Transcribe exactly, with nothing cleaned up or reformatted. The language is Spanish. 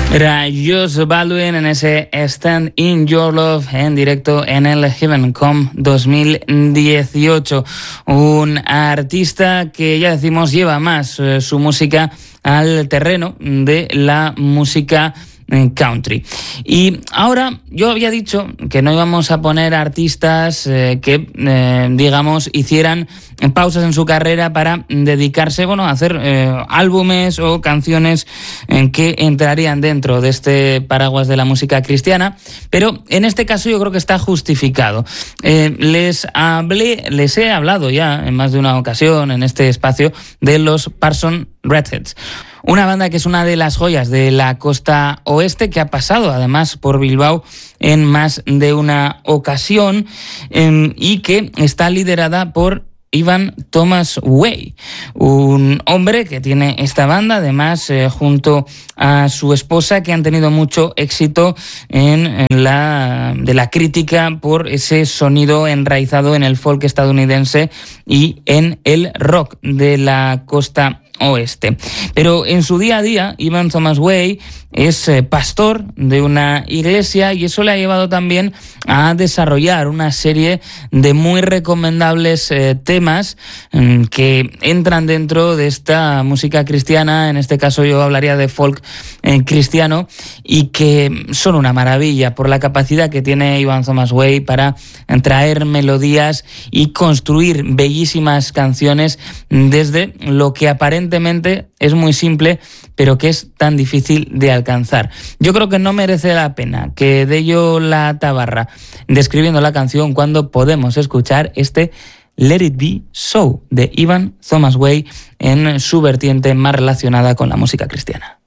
Era Josh Baldwin en ese Stand in Your Love en directo en el Heaven Com dos mil dieciocho. Un artista que, ya decimos, lleva más eh, su música al terreno de la música country. Y ahora, yo había dicho que no íbamos a poner artistas eh, que, eh, digamos, hicieran pausas en su carrera para dedicarse, bueno, a hacer eh, álbumes o canciones eh, que entrarían dentro de este paraguas de la música cristiana, pero en este caso yo creo que está justificado. Eh, les hablé, les he hablado ya en más de una ocasión en este espacio de los Parson Redheads. Una banda que es una de las joyas de la costa oeste, que ha pasado además por Bilbao en más de una ocasión eh, y que está liderada por Ivan Thomas Way, un hombre que tiene esta banda, además eh, junto a su esposa, que han tenido mucho éxito en, en la de la crítica por ese sonido enraizado en el folk estadounidense y en el rock de la costa oeste. Pero en su día a día, Ivan Thomas Way es eh, pastor de una iglesia, y eso le ha llevado también a desarrollar una serie de muy recomendables eh, temas mm, que entran dentro de esta música cristiana. En este caso yo hablaría de folk eh, cristiano, y que son una maravilla por la capacidad que tiene Ivan Thomas Way para traer melodías y construir bellísimas canciones desde lo que aparentemente es muy simple, pero que es tan difícil de alcanzar. Yo creo que no merece la pena que dé yo la tabarra describiendo la canción cuando podemos escuchar este Let It Be So de Ivan Thomas Way en su vertiente más relacionada con la música cristiana.